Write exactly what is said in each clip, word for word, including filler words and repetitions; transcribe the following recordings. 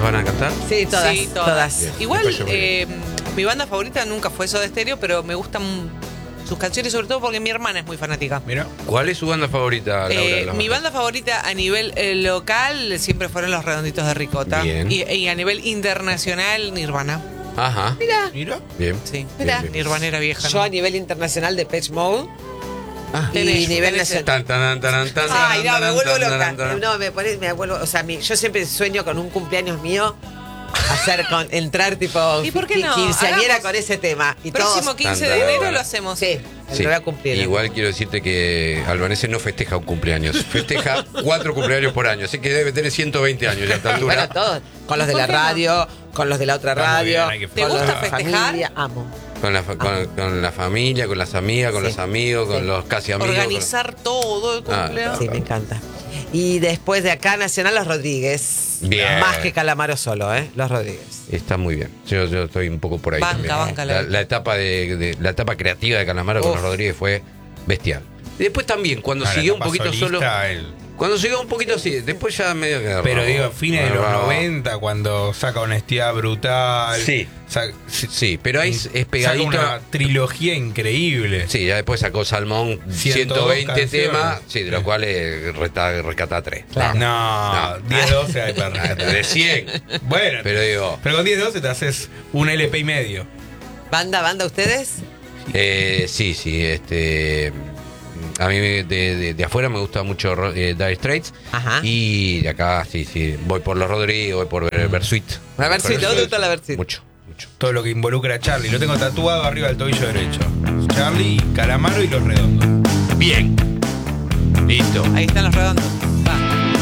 van a cantar? Sí, todas. Sí, todas. todas. Bien. Igual, Después yo voy. eh, mi banda favorita nunca fue Soda Stereo, pero me gustan sus canciones, sobre todo porque mi hermana es muy fanática. Mira, ¿cuál es su banda favorita, Laura? Eh, de las mi bandas? banda favorita a nivel eh, local siempre fueron Los Redonditos de Ricota. Bien. Y, y a nivel internacional, Nirvana. Ajá. Mira. Mira. Bien. Sí. Bien, bien. Nirvana era vieja. Yo ¿no? a nivel internacional de Pitch Mode Ah. y Tenés, nivel tenés nacional. Tan, tan, tan, tan, Ay, no, tan, me tan, vuelvo tan, loca. tan, tan. No, me pone, me vuelvo, o sea, mi, yo siempre sueño con un cumpleaños mío hacer con entrar tipo ¿Y por qué qui- no? quinceañera Hagamos. con ese tema y Próximo todos. quince de Tan, tan, enero tan. lo hacemos. Sí, Sí. lo voy a cumplir. Igual quiero decirte que Albanese no festeja un cumpleaños, festeja cuatro cumpleaños por año, así que debe tener ciento veinte años ya a esta Y bueno, altura. todos, con los de la ¿Por qué no? radio, con los de la otra Está muy radio, bien, hay que ¿Te con gusta los de la festejar? familia, amo. Con la, fa- con, con la familia, con las amigas, con Sí. los amigos, con Sí. los casi amigos. Organizar todo el Ah, cumpleaños. Sí, me encanta. Y después de acá, Nacional, Los Rodríguez. Bien. Más que Calamaro solo, ¿eh? Los Rodríguez. Está muy bien. Yo, yo estoy un poco por ahí Banca, también. banca la- la, la etapa de, de- la etapa creativa de Calamaro con Uf. los Rodríguez fue bestial. Y después también, cuando No, la siguió un etapa poquito solista, solo. él. Cuando siguió un poquito así, después ya medio que. Pero digo, fines de los Ah, noventa, cuando saca Honestidad Brutal. Sí. sa- Sí, pero ahí es, es saca pegadito. una trilogía increíble. Sí, ya después sacó Salmón ciento ciento dos veinte canciones. temas, sí, de los Sí. cuales reta- rescata tres. Claro. No, No. diez, doce hay para rescatar. De cien. Bueno, Pero digo, pero con diez, doce te haces un L P y medio. ¿Banda, banda ustedes? eh, sí, sí, este. A mí de, de- de afuera me gusta mucho eh, Dire Straits. Ajá. Y de acá, sí, sí. Voy por los Rodríguez, voy por Ver- Versuit. La Versuit, ¿dónde está la Versuit? Mucho, mucho. Todo lo que involucra a Charlie. Lo tengo tatuado arriba del tobillo derecho. Charlie, Calamaro y Los Redondos. Bien. Listo. Ahí están Los Redondos. Va.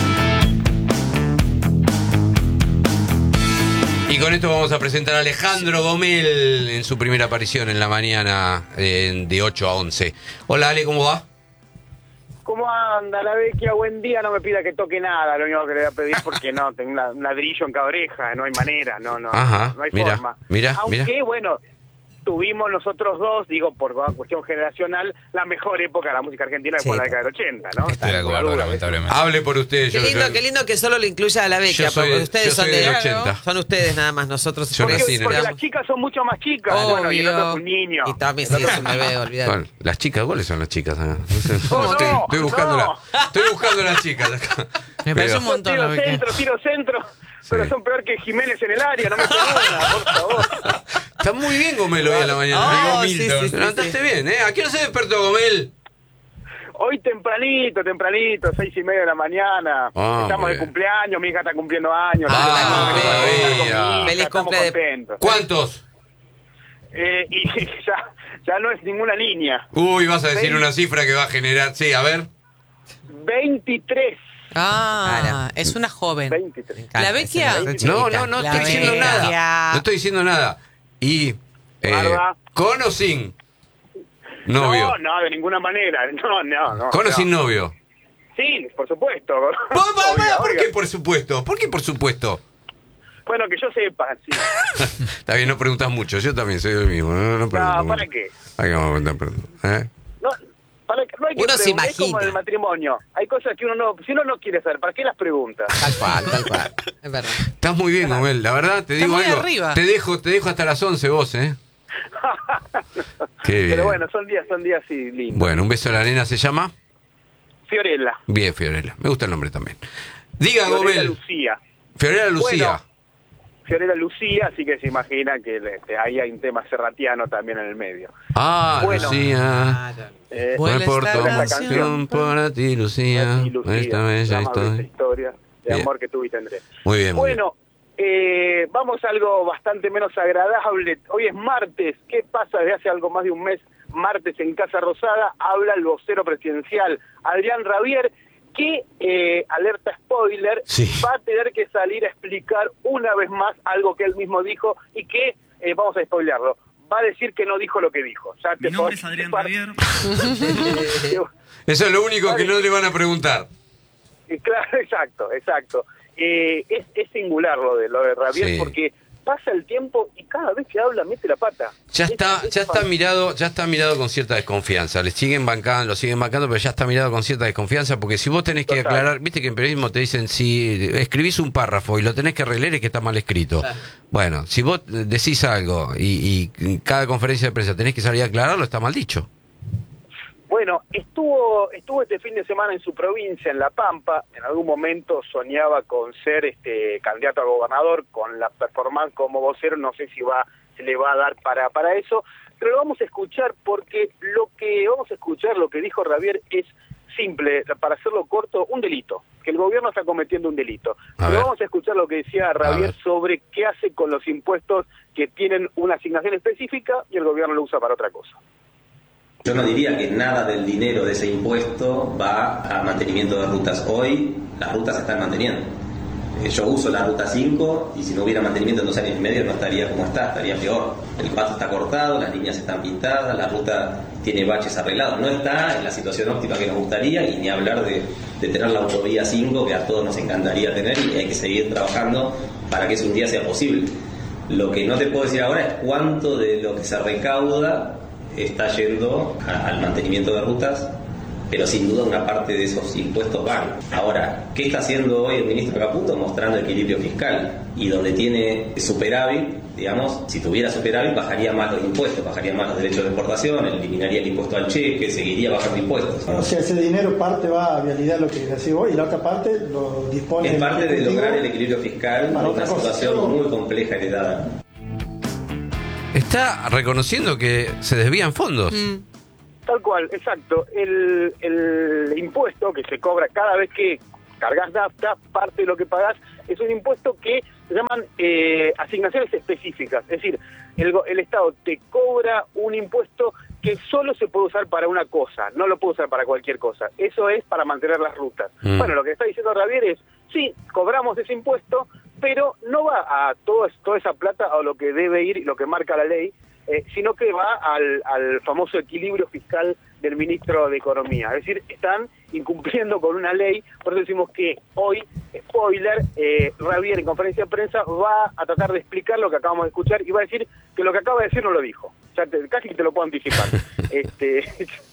Y con esto vamos a presentar a Alejandro Gomel en su primera aparición en la mañana eh, de ocho a once. Hola Ale, ¿cómo va? ¿Cómo anda la Vecchia? Buen día, no me pida que toque nada, lo único que le voy a pedir porque no, tengo una- un ladrillo en cada oreja, no hay manera, no, no, Ajá, no hay mira, forma. mira, Aunque, mira. bueno, tuvimos nosotros dos, digo, por una cuestión generacional, la mejor época de la música argentina que Sí, fue la década del ochenta, ¿no? Estoy de Sin acuerdo, duda. lamentablemente. Hable por ustedes. Qué yo- lindo, yo- qué lindo que solo lo incluya a la Vecchia, Yo soy porque de- ustedes yo son soy de del ochenta. Son ustedes nada más, nosotros Yo Porque, nací en el- porque éramos- las chicas son mucho más chicas, bueno, y el otro es un niño. Y también sí, es un bebé, olvidate. Bueno, las chicas, ¿cuáles son las chicas acá? No sé. Oh, estoy, no, estoy buscando no. la- estoy buscando las chicas acá. Me parece Pero- un montón. Tiro la Vecchia. centro, tiro centro, pero Sí. son peor que Jiménez en el área, no me una, por favor. Está muy bien Gomel hoy en la mañana. Oh, Digo, sí, Milton. sí, sí, Te levantaste sí. bien, ¿eh? ¿A qué hora se despertó Gomel? Hoy tempranito, tempranito, seis y media de la mañana. Ah, Estamos de bien. cumpleaños, mi hija está cumpliendo años. Ah, estamos feliz con mi día. hija, Feliz estamos cumple de- contentos. ¿Cuántos? Eh, y ya, ya no es ninguna niña. Uy, vas a decir Veinte. una cifra que va a generar. Sí, a ver. veintitrés. Ah, Claro. es una joven. veintitrés. ¿La Vecchia? No, no, no La estoy diciendo Vecchia. nada. No estoy diciendo nada. Y. Eh, Barba. ¿Con o sin novio? No, no, de ninguna manera. No, no, no. ¿Con o no. sin novio? Sí, por supuesto. Pa, pa, pa, Obvio, ¿Por obvio. qué por supuesto? ¿Por qué por supuesto? Bueno, que yo sepa, sí. Está bien, no preguntas mucho. Yo también soy el mismo. No, no pregunto No, mucho. ¿para qué? ¿Para qué vamos a preguntar? Perdón, ¿eh? No, para que- no hay que Uno se preguntar, es como imagina. en el matrimonio. Hay cosas que uno no, si uno no quiere saber, ¿para qué las pregunta? Tal cual, tal cual. Es verdad. Estás muy bien, Gomel. La verdad, te Está digo muy algo. arriba. Te dejo, te dejo hasta las once vos, ¿eh? Qué bien. Pero bueno, son días, son días sí lindos. Bueno, un beso a la nena se llama. Fiorella. Bien, Fiorella. Me gusta el nombre también. Diga, Fiorella Gomel. Lucía. Fiorella Lucía. Bueno, Fiorella Lucía, así que se imagina que este, ahí hay un tema serratiano también en el medio. Ah, Bueno. Lucía. Eh, Bueno, No importa esta una canción. canción para ti, Lucía. y Lucía, Esta bella la amable historia. historia de Bien. amor que tuve y tendré. Muy bien, muy bien. Bueno, eh, vamos a algo bastante menos agradable. Hoy es martes. ¿Qué pasa desde hace algo más de un mes? Martes en Casa Rosada habla el vocero presidencial, Adrián Rabier, que, eh, alerta spoiler, Sí. va a tener que salir a explicar una vez más algo que él mismo dijo y que, eh, vamos a spoilearlo, va a decir que no dijo lo que dijo. Ya Mi te nombre puedo es Adrián anticipar. Rabier. Eh, Eso es lo único que Vale. no le van a preguntar. Eh, Claro, exacto, exacto. Eh, es, es singular lo de lo de Rabier Sí. porque pasa el tiempo y cada vez que habla mete la pata. Ya está, Es- es ya está fan- mirado, ya está mirado con cierta desconfianza. Le siguen bancando, lo siguen bancando, pero ya está mirado con cierta desconfianza, porque si vos tenés que Total. aclarar, viste que en periodismo te dicen, si escribís un párrafo y lo tenés que releer es que está mal escrito. Claro. Bueno, si vos decís algo y, y en cada conferencia de prensa tenés que salir a aclararlo, está mal dicho. Bueno, estuvo estuvo este fin de semana en su provincia, en La Pampa. En algún momento soñaba con ser este candidato a gobernador, con la performance como vocero. No sé si va se le va a dar para para eso, pero lo vamos a escuchar porque lo que vamos a escuchar, lo que dijo Ravier, es simple, para hacerlo corto, un delito, que el gobierno está cometiendo un delito. A Pero ver. vamos a escuchar lo que decía Ravier ver. sobre qué hace con los impuestos que tienen una asignación específica y el gobierno lo usa para otra cosa. Yo no diría que nada del dinero de ese impuesto va a mantenimiento de rutas. Hoy las rutas se están manteniendo. Eh, Yo uso la ruta cinco y si no hubiera mantenimiento en dos años y medio no estaría como está, estaría peor. El pasto está cortado, las líneas están pintadas, la ruta tiene baches arreglados. No está en la situación óptima que nos gustaría y ni hablar de, de tener la autovía cinco que a todos nos encantaría tener y hay que seguir trabajando para que eso un día sea posible. Lo que no te puedo decir ahora es cuánto de lo que se recauda está yendo a- al mantenimiento de rutas, pero sin duda una parte de esos impuestos van. Ahora, ¿qué está haciendo hoy el ministro Caputo? Mostrando equilibrio fiscal. Y donde tiene superávit, digamos, si tuviera superávit bajaría más los impuestos, bajaría más los derechos de exportación, eliminaría el impuesto al cheque, seguiría bajando impuestos. O sea, ese dinero parte va a vialidad, lo que decís vos, y la otra parte lo dispone... Es el parte de Ejecutivo lograr el equilibrio fiscal en para una otra cosa. situación muy compleja heredada. Está reconociendo que se desvían fondos. Mm. Tal cual, exacto. El, el impuesto que se cobra cada vez que cargas nafta, parte de lo que pagás, es un impuesto que se llaman eh, asignaciones específicas. Es decir, el, go- el Estado te cobra un impuesto que solo se puede usar para una cosa, no lo puede usar para cualquier cosa. Eso es para mantener las rutas. Mm. Bueno, lo que está diciendo Javier es, sí, cobramos ese impuesto, pero no va a todo, es- toda esa plata a lo que debe ir y lo que marca la ley, eh, sino que va al, al famoso equilibrio fiscal del ministro de Economía. Es decir, están incumpliendo con una ley, por eso decimos que hoy, spoiler, eh, Ravier en conferencia de prensa va a tratar de explicar lo que acabamos de escuchar y va a decir que lo que acaba de decir no lo dijo. Ya te, casi que te lo puedo anticipar. este,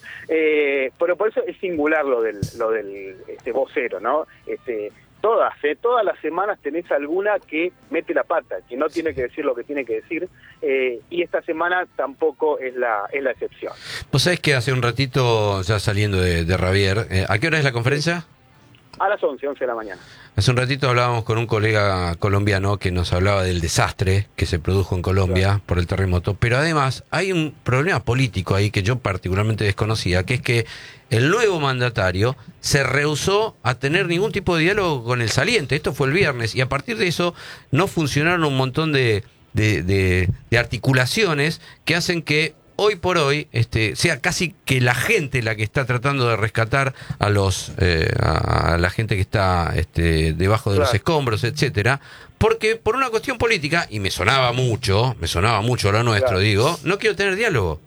eh, pero por eso es singular lo del, lo del este, vocero, ¿no? Este, todas, eh, todas las semanas tenés alguna que mete la pata, que no tiene que decir lo que tiene que decir, eh, y esta semana tampoco es la, es la excepción. Vos sabés que hace un ratito, ya saliendo de, de Ravier, eh, ¿a qué hora es la conferencia? A las once, once de la mañana. Hace un ratito hablábamos con un colega colombiano que nos hablaba del desastre que se produjo en Colombia Claro. por el terremoto, pero además hay un problema político ahí que yo particularmente desconocía, que es que el nuevo mandatario se rehusó a tener ningún tipo de diálogo con el saliente. Esto fue el viernes y a partir de eso no funcionaron un montón de, de, de, de articulaciones que hacen que hoy por hoy este, sea casi que la gente la que está tratando de rescatar a los eh, a, a la gente que está este, debajo de los Claro. escombros, etcétera, porque por una cuestión política, y me sonaba mucho, me sonaba mucho lo nuestro, Claro. digo, no quiero tener diálogo.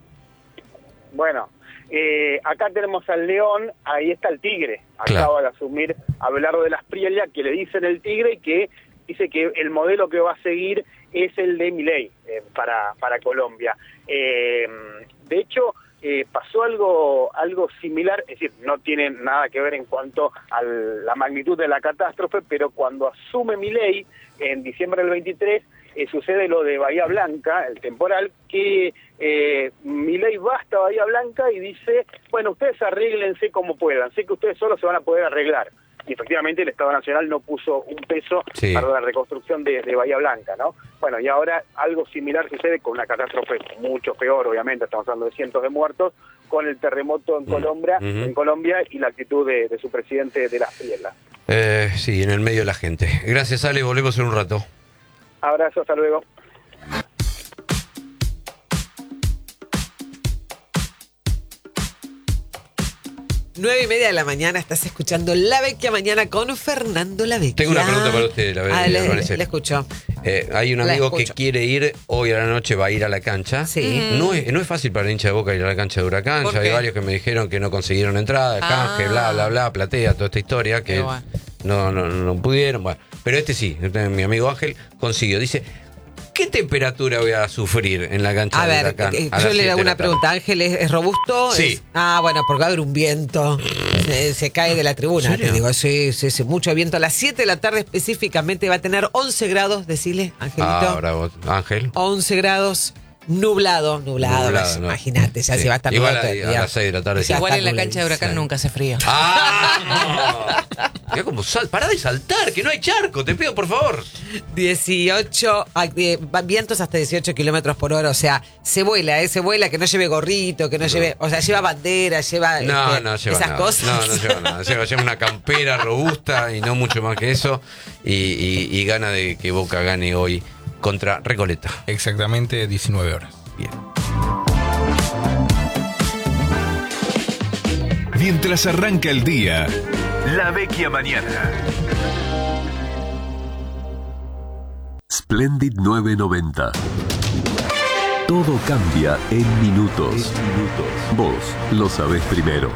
Bueno, eh, acá tenemos al león, ahí está el tigre. Acaba Claro. de asumir Abelardo de las Prielia, que le dicen el tigre y que dice que el modelo que va a seguir es el de Milei eh, para, para Colombia. Eh, de hecho, eh, pasó algo algo similar, es decir, no tiene nada que ver en cuanto a la magnitud de la catástrofe, pero cuando asume Milei en diciembre del veintitrés, eh, sucede lo de Bahía Blanca, el temporal, que eh, Milei va hasta Bahía Blanca y dice, bueno, ustedes arréglense como puedan, sé que ustedes solos se van a poder arreglar. Y efectivamente el Estado Nacional no puso un peso Sí. para la reconstrucción de, de Bahía Blanca, ¿no? Bueno, y ahora algo similar sucede con una catástrofe mucho peor, obviamente, estamos hablando de cientos de muertos, con el terremoto en Colombia, Ujú. en Colombia y la actitud de, de su presidente de las Prielas. Eh, sí, en el medio de la gente. Gracias, Ale, volvemos en un rato. Abrazo, hasta luego. Nueve y media de la mañana estás escuchando La Vecchia Mañana con Fernando La Vecchia. Tengo una pregunta para usted, la Vecchia, Ah, le, Vanessa. le escucho. Eh, hay un La amigo que escucho. quiere ir hoy a la noche, va a ir a la cancha. Sí. No es, no es fácil para el hincha de Boca ir a la cancha de Huracán. ¿Por Ya hay qué? varios que me dijeron que no consiguieron entrada, canje, Ah. bla, bla, bla, platea, toda esta historia, que Qué bueno. no, no, no pudieron. Bueno, pero este sí, este, mi amigo Ángel consiguió. Dice, ¿Qué temperatura voy a sufrir en la cancha A de ver, Huracán? eh, a yo las le siete hago de una la tarde? pregunta. ¿Ángel es, es robusto? Sí. Es- ah, bueno, porque va a haber un viento. Se, se cae de la tribuna, ¿En serio? te digo. Sí, sí, sí, mucho viento. A las siete de la tarde específicamente va a tener once grados, decile, Angelito. Ah, bravo, Ángel. once grados, nublado, nublado. Nublado, pues, no. Imagínate, ya Sí. se va a estar Igual nublado a, todo el a día. las seis de la tarde. Ya Igual está en la cancha de Huracán nubladísimo. nunca hace frío. ¡Ah! Mira cómo sal, pará de saltar, que no hay charco, te pido por favor. dieciocho, ah, eh, vientos hasta dieciocho kilómetros por hora, o sea, se vuela, ¿eh? Se vuela, que no lleve gorrito, que no, lleve, o sea, lleva bandera, lleva No, este, no lleva esas nada. cosas. No, no lleva nada. Lleva, lleva una campera robusta y no mucho más que eso. Y, y- y gana de que Boca gane hoy contra Recoleta. Exactamente diecinueve horas. Bien. Mientras arranca el día, La Vecchia Mañana. Splendid nueve noventa. Todo cambia en minutos. Vos lo sabés primero.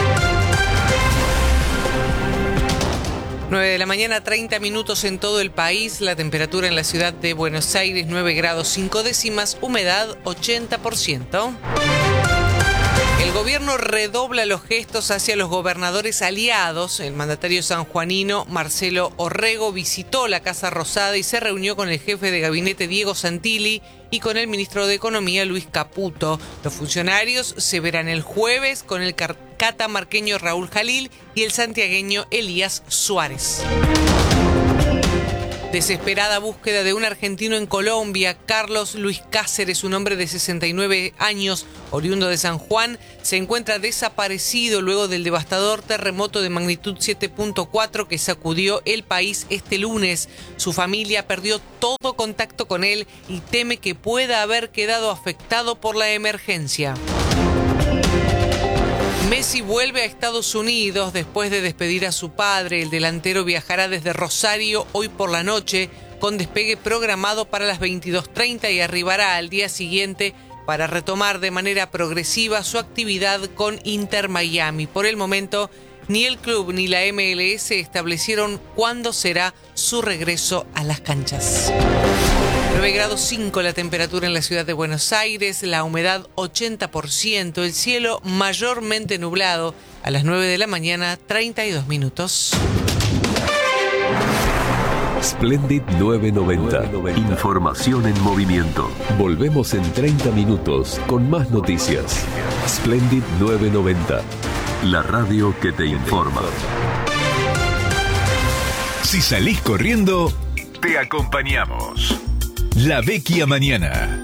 nueve de la mañana, treinta minutos en todo el país. La temperatura en la ciudad de Buenos Aires, nueve grados cinco décimas, humedad ochenta por ciento. El gobierno redobla los gestos hacia los gobernadores aliados. El mandatario sanjuanino Marcelo Orrego visitó la Casa Rosada y se reunió con el jefe de gabinete Diego Santilli y con el ministro de Economía Luis Caputo. Los funcionarios se verán el jueves con el car- catamarqueño Raúl Jalil y el santiagueño Elías Suárez. Desesperada búsqueda de un argentino en Colombia. Carlos Luis Cáceres, un hombre de sesenta y nueve años, oriundo de San Juan, se encuentra desaparecido luego del devastador terremoto de magnitud siete punto cuatro que sacudió el país este lunes. Su familia perdió todo contacto con él y teme que pueda haber quedado afectado por la emergencia. Messi vuelve a Estados Unidos después de despedir a su padre. El delantero viajará desde Rosario hoy por la noche con despegue programado para las veintidós treinta y arribará al día siguiente para retomar de manera progresiva su actividad con Inter Miami. Por el momento, ni el club ni la M L S establecieron cuándo será su regreso a las canchas. nueve grados cinco la temperatura en la ciudad de Buenos Aires, la humedad ochenta por ciento, el cielo mayormente nublado. A las nueve de la mañana, treinta y dos minutos. Splendid nueve noventa. Información en movimiento. Volvemos en treinta minutos con más noticias. Splendid nueve noventa. La radio que te informa. Si salís corriendo, te acompañamos. La Vecchia Mañana.